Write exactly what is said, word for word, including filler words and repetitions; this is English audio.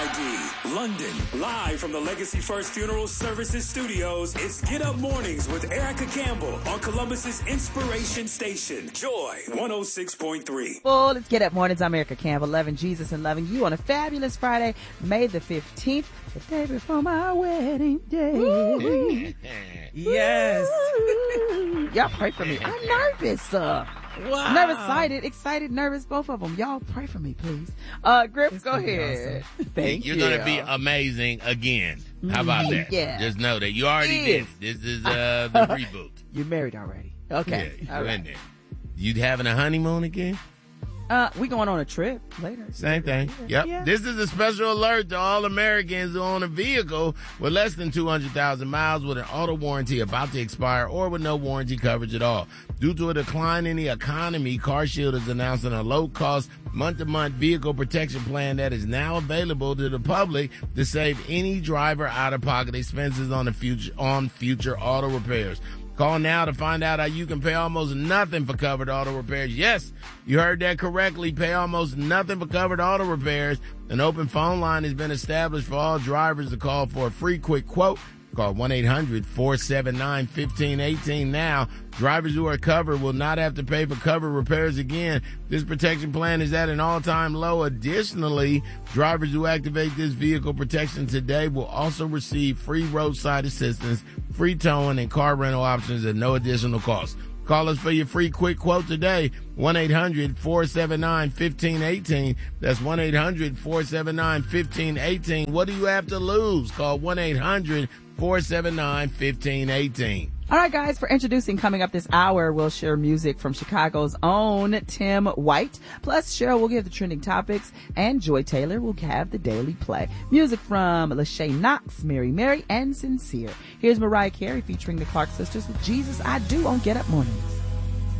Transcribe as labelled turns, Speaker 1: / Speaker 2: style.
Speaker 1: I D, London. Live from the Legacy First Funeral Services Studios, it's Get Up Mornings with Erica Campbell on Columbus's Inspiration Station, Joy one oh six point three.
Speaker 2: Well, let's Get Up Mornings. I'm Erica Campbell, loving Jesus and loving you on a fabulous Friday, May the fifteenth, the day before my wedding day.
Speaker 3: Yes.
Speaker 2: Y'all pray for me. I'm nervous. Uh,
Speaker 3: Wow.
Speaker 2: Nervous, excited, excited, nervous, both of them. Y'all pray for me, please. Uh, Griff,
Speaker 3: It's
Speaker 2: go
Speaker 3: gonna be
Speaker 2: ahead.
Speaker 3: awesome.
Speaker 2: Thank
Speaker 4: You're
Speaker 2: you.
Speaker 4: going to be amazing again. How about that?
Speaker 2: Yeah.
Speaker 4: Just know that you already
Speaker 2: Yes.
Speaker 4: did. This is uh, the reboot.
Speaker 2: You're married already. Okay.
Speaker 4: Yeah,
Speaker 2: All
Speaker 4: you're
Speaker 2: right.
Speaker 4: in there. You having a honeymoon again?
Speaker 2: Uh, we going on a trip later.
Speaker 4: Same thing. Yep.
Speaker 2: Yeah.
Speaker 4: This is a special alert to all Americans who own a vehicle with less than two hundred thousand miles with an auto warranty about to expire or with no warranty coverage at all. Due to a decline in the economy, CarShield is announcing a low-cost month-to-month vehicle protection plan that is now available to the public to save any driver out-of-pocket expenses on the future on future auto repairs. Call now to find out how you can pay almost nothing for covered auto repairs. Yes, you heard that correctly. Pay almost nothing for covered auto repairs. An open phone line has been established for all drivers to call for a free quick quote. Call one eight hundred four seven nine one five one eight now. Drivers who are covered will not have to pay for covered repairs again. This protection plan is at an all-time low. Additionally, drivers who activate this vehicle protection today will also receive free roadside assistance, free towing, and car rental options at no additional cost. Call us for your free quick quote today, one eight hundred four seven nine one five one eight. That's one eight hundred four seven nine one five one eight. What do you have to lose? Call one eight hundred four seven nine one five one eight.
Speaker 2: All right, guys, for introducing coming up this hour, we'll share music from Chicago's own Tim White. Plus, Cheryl will give the trending topics, and Joy Taylor will have the daily play. Music from Lachey Knox, Mary Mary, and Sincere. Here's Mariah Carey featuring the Clark Sisters with Jesus I Do on Get Up Mornings.